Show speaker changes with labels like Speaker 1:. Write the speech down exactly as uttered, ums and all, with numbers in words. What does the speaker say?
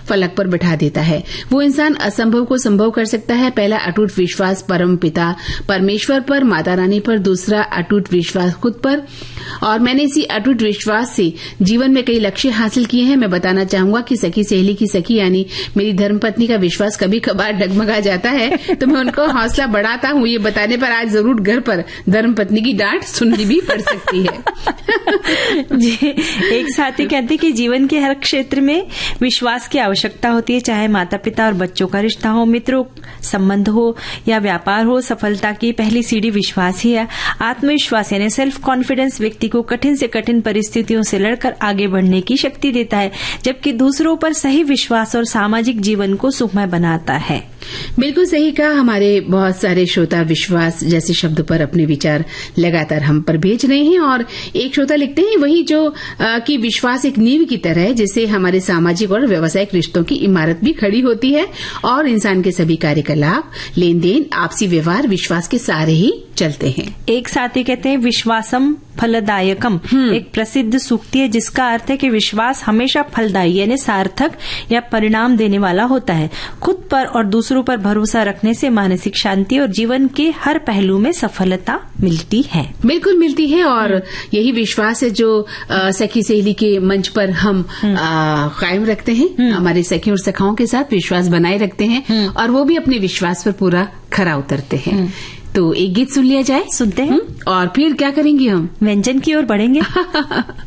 Speaker 1: फलक पर बैठा देता है। वो इंसान असंभव को संभव कर सकता है। पहला अटूट विश्वास परम पिता परमेश्वर पर, माता रानी पर। दूसरा अटूट विश्वास खुद पर। और मैंने इसी अटूट विश्वास से जीवन में कई लक्ष्य हासिल किए हैं। मैं बताना चाहूंगा कि सखी सहेली की सखी यानी मेरी धर्मपत्नी का विश्वास कभी कभार डगमगा जाता है, तो मैं उनको हौसला बढ़ाता हूँ। ये बताने पर आज जरूर घर पर धर्मपत्नी की डांट सुननी भी पड़ सकती है।
Speaker 2: जी, एक साथी कहते कि जीवन के हर क्षेत्र में विश्वास की आवश्यकता होती है, चाहे माता पिता और बच्चों का रिश्ता हो, मित्रों संबंध हो या व्यापार हो। सफलता की पहली सीढ़ी विश्वास ही है। आत्मविश्वास यानी सेल्फ कॉन्फिडेंस व्यक्ति को कठिन से कठिन परिस्थितियों से लड़कर आगे बढ़ने की शक्ति देता है, जबकि दूसरों पर सही विश्वास और सामाजिक जीवन को सुखमय बनाता है।
Speaker 1: बिल्कुल सही कहा। हमारे बहुत सारे श्रोता विश्वास जैसे शब्द पर अपने विचार लगातार हम पर भेज रहे हैं और एक श्रोता लिखते हैं वही जो आ, कि विश्वास एक नींव की तरह है जिससे हमारे सामाजिक और व्यावसायिक रिश्तों की इमारत भी खड़ी होती है और इंसान के सभी कार्यकलाप, लेन देन, आपसी व्यवहार विश्वास के सहारे ही चलते हैं।
Speaker 2: एक साथी कहते हैं विश्वासम फलदायकम एक प्रसिद्ध सूक्ति है जिसका अर्थ है कि विश्वास हमेशा फलदायी यानी सार्थक या परिणाम देने वाला होता है। खुद पर और दूसरों पर भरोसा रखने से मानसिक शांति और जीवन के हर पहलू में सफलता मिलती है।
Speaker 1: बिल्कुल मिलती है और यही विश्वास है जो आ, सखी सहेली के मंच पर हम आ, कायम रखते हैं। हमारे सखी और सखाओं के साथ विश्वास बनाए रखते हैं और वो भी अपने विश्वास पर पूरा खरा उतरते हैं। तो एक गीत सुन लिया जाए।
Speaker 2: सुनते हैं
Speaker 1: और फिर क्या करेंगे हम?
Speaker 2: व्यंजन की ओर बढ़ेंगे।